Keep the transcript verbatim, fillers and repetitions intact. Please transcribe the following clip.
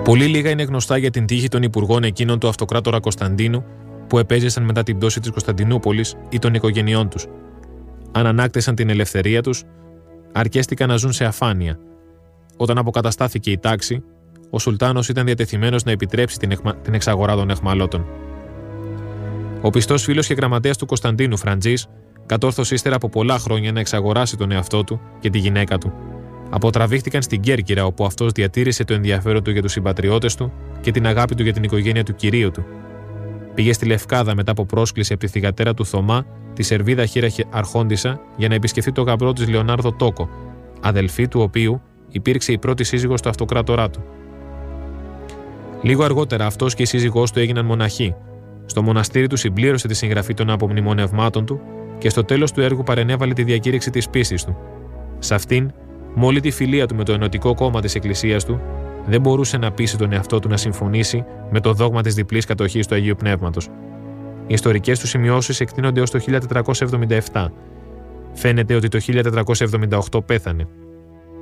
Πολύ λίγα είναι γνωστά για την τύχη των υπουργών εκείνων του αυτοκράτορα Κωνσταντίνου που επέζησαν μετά την πτώση της Κωνσταντινούπολης ή των οικογενειών τους. Αν ανάκτησαν την ελευθερία τους, αρκέστηκαν να ζουν σε αφάνεια. Όταν αποκαταστάθηκε η τάξη, ο Σουλτάνος ήταν διατεθειμένος να επιτρέψει την, εχμα... την εξαγορά των αιχμαλώτων. Ο πιστός φίλος και γραμματέας του Κωνσταντίνου, Φραντζής, κατόρθωσε ύστερα από πολλά χρόνια να εξαγοράσει τον εαυτό του και τη γυναίκα του. Αποτραβήχτηκαν στην Κέρκυρα, όπου αυτός διατήρησε το ενδιαφέρον του για τους συμπατριώτες του και την αγάπη του για την οικογένεια του κυρίου του. Πήγε στη Λευκάδα μετά από πρόσκληση από τη θυγατέρα του Θωμά, τη Σερβίδα Χήρα Αρχόντισσα, για να επισκεφθεί τον γαμπρό της Λεωνάρδο Τόκο, αδελφή του οποίου υπήρξε η πρώτη σύζυγος του αυτοκράτορά του. Λίγο αργότερα αυτός και η σύζυγός του έγιναν μοναχοί. Στο μοναστήρι του συμπλήρωσε τη συγγραφή των απομνημονευμάτων του και στο τέλος του έργου παρενέβαλε τη διακήρυξη της πίστης του. Σε αυτήν, με όλη τη φιλία του με το ενωτικό κόμμα της Εκκλησίας του, δεν μπορούσε να πείσει τον εαυτό του να συμφωνήσει με το δόγμα της διπλής κατοχής του Αγίου Πνεύματος. Οι ιστορικές του σημειώσεις εκτείνονται ως το χίλια τετρακόσια εβδομήντα επτά. Φαίνεται ότι το χίλια τετρακόσια εβδομήντα οκτώ πέθανε.